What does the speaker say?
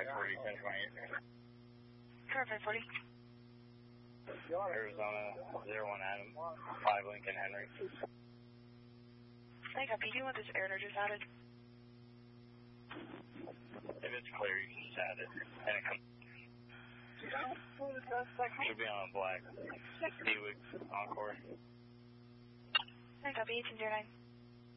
540, 1028. Car 540. Arizona 01 Adam, 5 Lincoln Henry. I copy. Do you want this air just added? If it's clear, you can just add it. And it should be on a black Buick Encore. I copy. 1809.